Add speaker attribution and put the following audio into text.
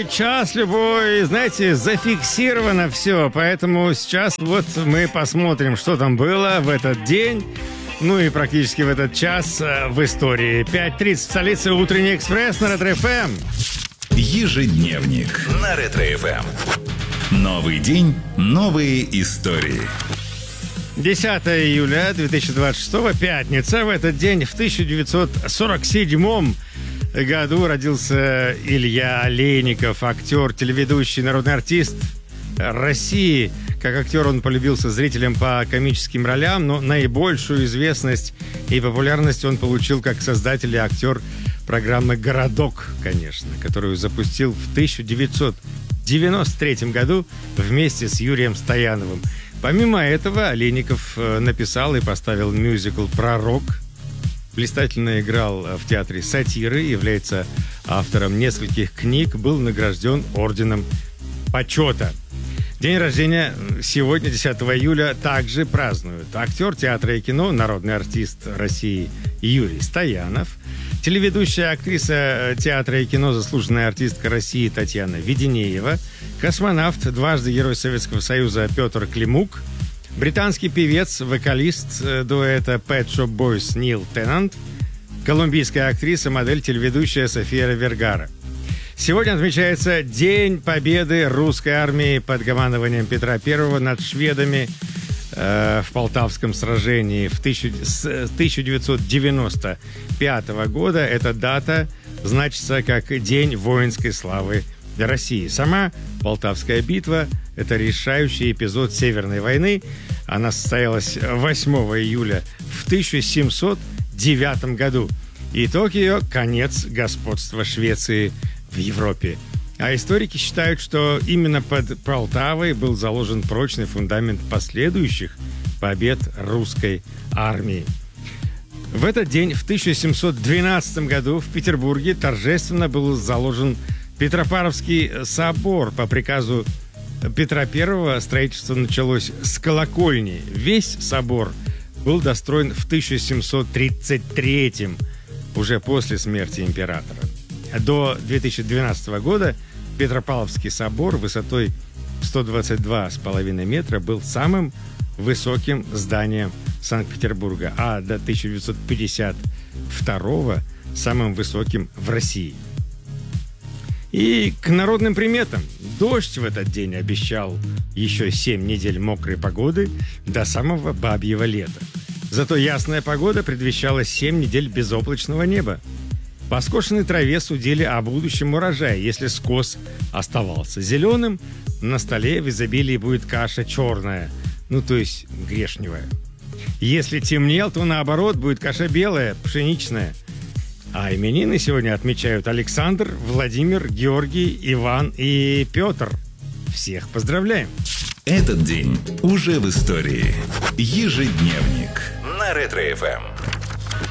Speaker 1: любой, час любой, знаете, зафиксировано все. Поэтому сейчас вот мы посмотрим, что там было в этот день. Ну и практически в этот час в истории. 5:30 в столице, утренний экспресс на Ретро-ФМ.
Speaker 2: Ежедневник на Ретро-ФМ. Новый день, новые истории.
Speaker 1: 10 июля 2026, пятница. В этот день, в 1947 году, родился Илья Олейников, актер, телеведущий, народный артист России. Как актер он полюбился зрителям по комическим ролям, но наибольшую известность и популярность он получил как создатель и актер программы «Городок», конечно, которую запустил в 1993 году вместе с Юрием Стояновым. Помимо этого, Олейников написал и поставил мюзикл «Пророк». Блистательно играл в театре сатиры, является автором нескольких книг, был награжден орденом почета. День рождения сегодня, 10 июля, также празднуют актер театра и кино, народный артист России Юрий Стоянов, телеведущая, актриса театра и кино, заслуженная артистка России Татьяна Веденеева, космонавт, дважды Герой Советского Союза Петр Климук, британский певец, вокалист дуэта Pet Shop Boys Нил Теннант, колумбийская актриса, модель, телеведущая София Вергара. Сегодня отмечается День Победы русской армии под командованием Петра I над шведами в Полтавском сражении с 1995 года. Эта дата значится как День воинской славы России. Сама Полтавская битва – это решающий эпизод Северной войны. Она состоялась 8 июля в 1709 году. Итог ее – конец господства Швеции в Европе. А историки считают, что именно под Полтавой был заложен прочный фундамент последующих побед русской армии. В этот день, в 1712 году, в Петербурге торжественно был заложен Петропавловский собор. По приказу Петра I строительство началось с колокольни. Весь собор был достроен в 1733, уже после смерти императора. До 2012 года Петропавловский собор высотой 122,5 метра был самым высоким зданием Санкт-Петербурга, а до 1952 самым высоким в России. И к народным приметам. Дождь в этот день обещал еще 7 недель мокрой погоды до самого бабьего лета. Зато ясная погода предвещала 7 недель безоблачного неба. По скошенной траве судили о будущем урожае. Если скос оставался зеленым, на столе в изобилии будет каша черная, то есть грешневая. Если темнел, то наоборот будет каша белая, пшеничная. А именины сегодня отмечают Александр, Владимир, Георгий, Иван и Петр. Всех поздравляем!
Speaker 2: Этот день уже в истории. Ежедневник на Ретро-ФМ.